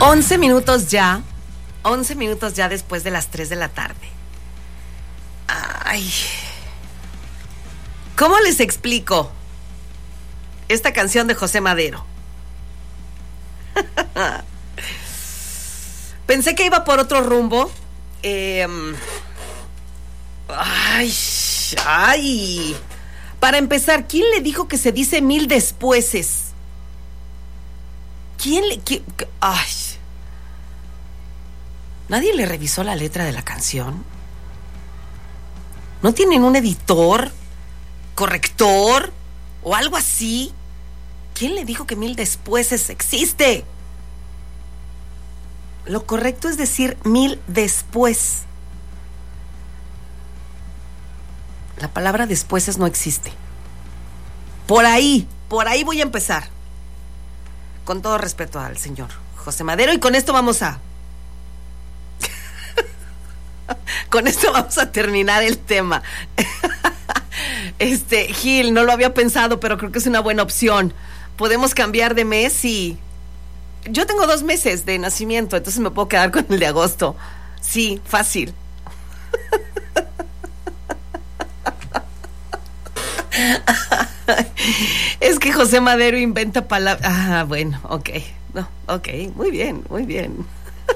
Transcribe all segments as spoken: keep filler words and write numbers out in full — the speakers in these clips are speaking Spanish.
once minutos ya, once minutos ya después de las tres de la tarde. Ay, ¿cómo les explico esta canción de José Madero? Pensé que iba por otro rumbo. Eh, ay, ay. Para empezar, ¿quién le dijo que se dice mil despuéses? ¿Quién le...? Quién, ay. ¿Nadie le revisó la letra de la canción? ¿No tienen un editor, corrector o algo así? ¿Quién le dijo que mil despuéses existe? Lo correcto es decir mil después. La palabra despuéses no existe. Por ahí, por ahí voy a empezar. Con todo respeto al señor José Madero, y con esto vamos a... con esto vamos a terminar el tema. Este, Gil, no lo había pensado, pero creo que es una buena opción. Podemos cambiar de mes y... Yo tengo dos meses de nacimiento, entonces me puedo quedar con el de agosto. Sí, fácil. Es que José Madero inventa palabras. Ah, bueno, ok. No, ok, muy bien, muy bien.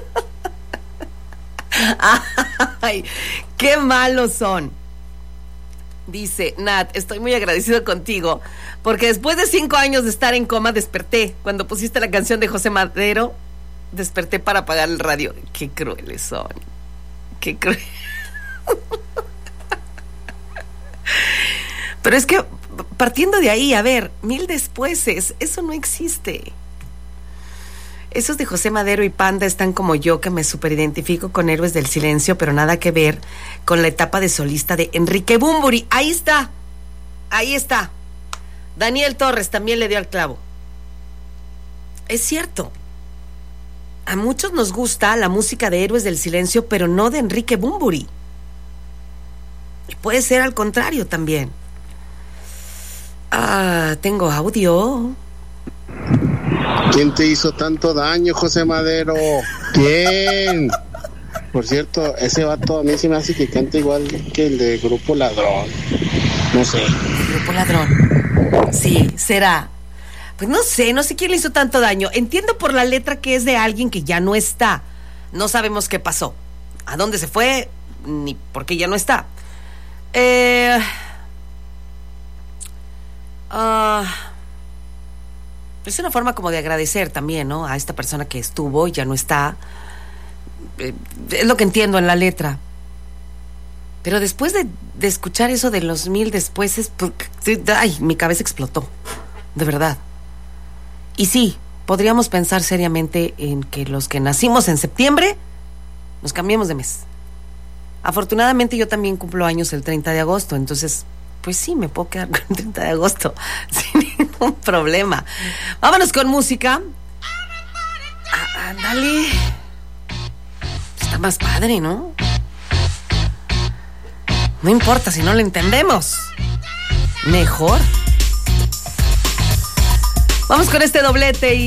Ay, qué malos son. Dice Nat, estoy muy agradecido contigo porque después de cinco años de estar en coma desperté. Cuando pusiste la canción de José Madero, desperté para apagar el radio. Qué crueles son. Qué crueles. Pero es que partiendo de ahí, a ver, mil despuéses, eso no existe. Esos de José Madero y Panda están como yo, que me superidentifico con Héroes del Silencio, pero nada que ver con la etapa de solista de Enrique Bunbury. Ahí está, ahí está. Daniel Torres también le dio al clavo. Es cierto. A muchos nos gusta la música de Héroes del Silencio, pero no de Enrique Bunbury. Y puede ser al contrario también. Ah, tengo audio. ¿Quién te hizo tanto daño, José Madero? ¿Quién? Por cierto, ese vato a mí se me hace que canta igual que el de Grupo Ladrón. No sé. Grupo Ladrón. Sí, será. Pues no sé, no sé quién le hizo tanto daño. Entiendo por la letra que es de alguien que ya no está. No sabemos qué pasó. ¿A dónde se fue? Ni por qué ya no está. Eh... Uh, es una forma como de agradecer también, ¿no? A esta persona que estuvo y ya no está. Eh, es lo que entiendo en la letra. Pero después de, de escuchar eso de los mil despuéses, pues, ay, mi cabeza explotó. De verdad. Y sí, podríamos pensar seriamente en que los que nacimos en septiembre nos cambiemos de mes. Afortunadamente yo también cumplo años el treinta de agosto, entonces... Pues sí, me puedo quedar con el treinta de agosto sin ningún problema. Vámonos con música. Ah, ándale. Está más padre, ¿no? No importa si no lo entendemos. Mejor. Vamos con este doblete y